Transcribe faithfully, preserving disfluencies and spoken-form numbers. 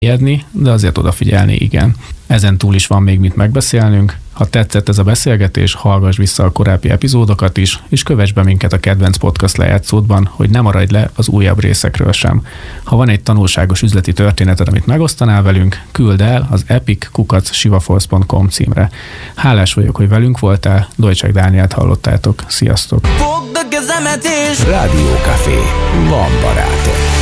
ijedni, de azért odafigyelni igen. Ezen túl is van még mit megbeszélnünk. Ha tetszett ez a beszélgetés, hallgass vissza a korábbi epizódokat is, és kövess be minket a kedvenc podcast lejátszódban, hogy ne maradj le az újabb részekről sem. Ha van egy tanulságos üzleti történeted, amit megosztanál velünk, küld el az epic kukac sivaforce pont com címre. Hálás vagyok, hogy velünk voltál, Dojcsák Dánielt hallottátok. Sziasztok! Rádió Café. Van barátom.